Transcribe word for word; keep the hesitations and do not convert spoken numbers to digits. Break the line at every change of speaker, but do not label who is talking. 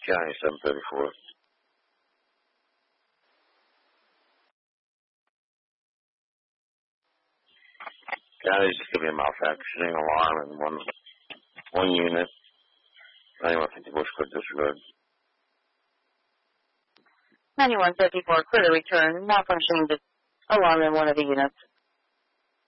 County, seven thirty-four. County, just give me a malfunctioning alarm and one one unit. ninety-one fifty-four, clear disregard.
ninety-one fifty-four, clear to return. Malfunctioning alarm in one of the units.